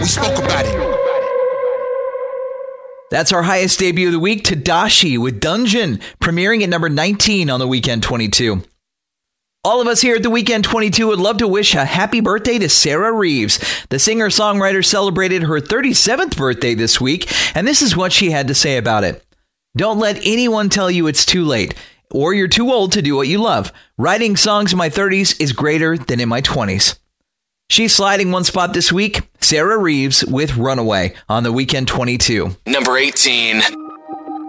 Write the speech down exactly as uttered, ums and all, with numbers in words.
We spoke about it. That's our highest debut of the week, Tadashi with Dungeon, premiering at number nineteen on the Weekend twenty-two. All of us here at the Weekend twenty-two would love to wish a happy birthday to Sarah Reeves. The singer-songwriter celebrated her thirty-seventh birthday this week, and this is what she had to say about it. Don't let anyone tell you it's too late, or you're too old to do what you love. Writing songs in my thirties is greater than in my twenties. She's sliding one spot this week, Sarah Reeves with Runaway on the Weekend twenty-two. Number eighteen.